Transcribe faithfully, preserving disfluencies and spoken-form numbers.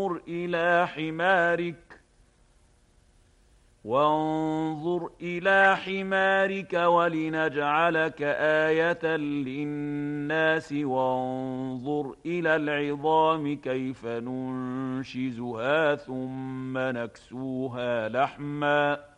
إلى حمارك وانظر إلى حمارك ولنجعلك آية للناس وانظر إلى العظام كيف ننشزها ثم نكسوها لحما